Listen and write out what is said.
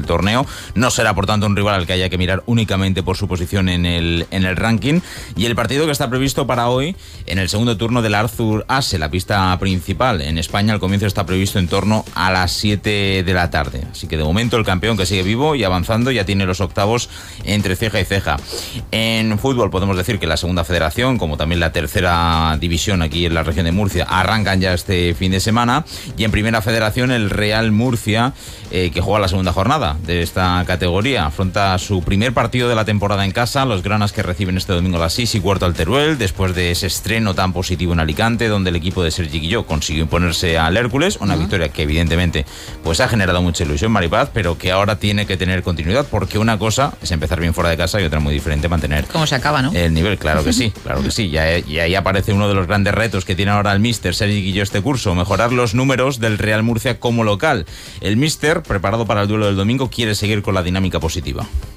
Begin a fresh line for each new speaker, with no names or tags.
torneo. No será, por tanto, un rival al que haya que mirar únicamente por su posición en el ranking. Y el partido que está previsto para hoy, en el segundo turno del Arthur Ashe, la pista principal. En España el comienzo está previsto en torno a las 7 de la tarde. Así que de momento el campeón, que sigue vivo y avanzando, ya tiene los octavos entre ceja y ceja. En fútbol podemos decir que la segunda federación, como también la tercera división aquí en la región de Murcia, arrancan ya este fin de semana. Y en primera federación el Real Murcia, que juega la segunda jornada de esta categoría, afronta su primer partido de la temporada en casa. Los granas que reciben este domingo a las 6:15 al Teruel, después de ese estreno tan positivo en Alicante, donde el equipo de Sergi Guilló consiguió imponerse al Hércules, una victoria que evidentemente pues ha generado mucha ilusión, Maripaz, pero que ahora tiene que tener continuidad, porque una cosa es empezar bien fuera de casa y otra muy diferente mantener
cómo se acaba, ¿no?
El nivel. Claro que sí, claro que sí. Y ahí aparece uno de los grandes retos que tiene ahora el míster Sergi Guilló este curso: mejorar los números del Real Murcia como local. El míster, preparado para el duelo del domingo, quiere seguir con la dinámica positiva.